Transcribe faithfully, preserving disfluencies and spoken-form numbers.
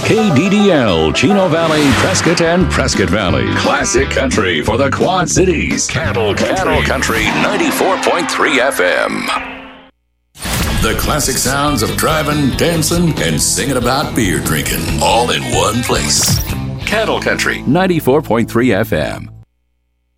K D D L, Chino Valley, Prescott, and Prescott Valley. Classic country for the Quad Cities. Cattle Country, Cattle Country ninety-four point three F M. The classic sounds of driving, dancing, and singing about beer drinking, all in one place. Cattle Country ninety-four point three F M.